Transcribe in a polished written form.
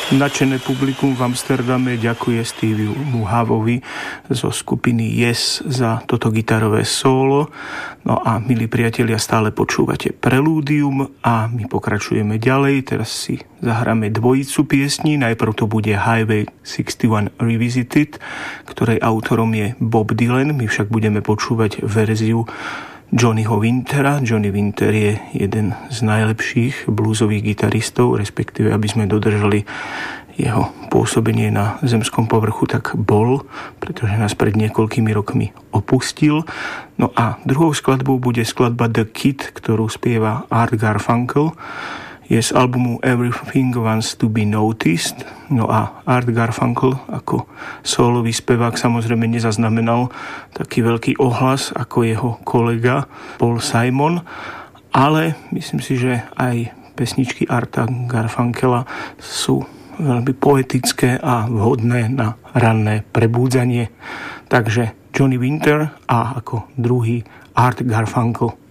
Nadšené publikum v Amsterdame ďakuje Stevemu Havovi zo skupiny Yes za toto gitarové solo. No a milí priatelia, stále počúvate Prelúdium a my pokračujeme ďalej. Teraz si zahráme dvojicu piesní. Najprv to bude Highway 61 Revisited, ktorej autorom je Bob Dylan. My však budeme počúvať verziu Johnnyho Wintera. Johnny Winter je jeden z najlepších bluesových gitaristov, respektíve aby sme dodržali jeho pôsobenie na zemskom povrchu, tak bol, pretože nás pred niekoľkými rokmi opustil. No a druhou skladbou bude skladba The Kid, ktorú spieva Art Garfunkel. Je z albumu Everything Wants to be Noticed. No a Art Garfunkel ako sólový spevák samozrejme nezaznamenal taký veľký ohlas ako jeho kolega Paul Simon, ale myslím si, že aj pesničky Arta Garfunkela sú veľmi poetické a vhodné na ranné prebúdzanie. Takže Johnny Winter a ako druhý Art Garfunkel.